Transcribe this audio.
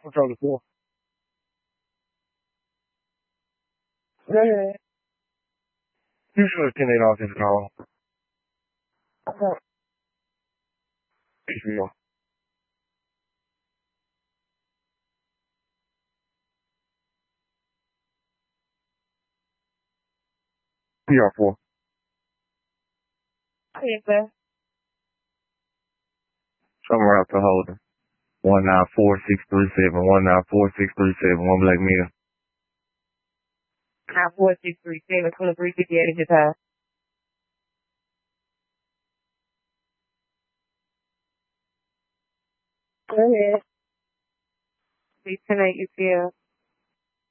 Control the floor. Go ahead. You should have $10 in the call. Okay. HBO. PR4. Yes, sir. Somewhere out to Holden. 194-637, 194-637, one black male. 94637, 2358 is your time. Go ahead. 610 UCL.